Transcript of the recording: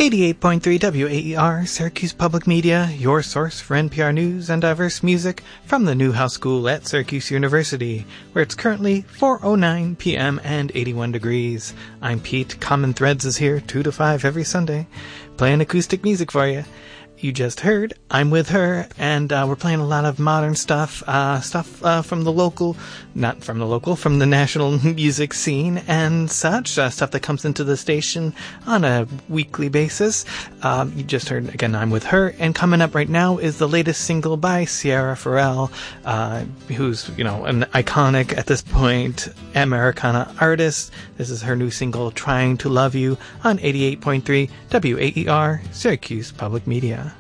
88.3 WAER, Syracuse Public Media, your source for NPR news and diverse music from the Newhouse School at Syracuse University, where it's currently 4:09 p.m. and 81 degrees. I'm Pete. Common Threads is here 2 to 5 every Sunday, playing acoustic music for you. You just heard I'm With Her, and we're playing a lot of modern stuff, from the national music scene and such, stuff that comes into the station on a weekly basis. You just heard, again, I'm With Her, and coming up right now is the latest single by Sierra Farrell, who's, an iconic, at this point, Americana artist. This is her new single, Trying to Love You, on 88.3 WAER, Syracuse Public Media.